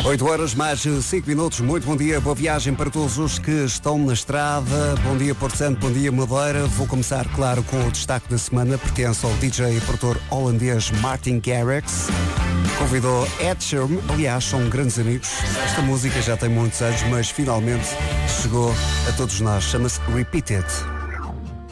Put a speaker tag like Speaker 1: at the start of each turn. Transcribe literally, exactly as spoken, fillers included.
Speaker 1: oito horas mais cinco minutos, muito bom dia, boa viagem para todos os que estão na estrada. Bom dia Porto Santo, bom dia Madeira. Vou começar, claro, com o destaque da semana. Pertence ao D J e produtor holandês Martin Garrix. Convidou Ed Sheeran, aliás, são grandes amigos. Esta música já tem muitos anos, mas finalmente chegou a todos nós. Chama-se Repeat It.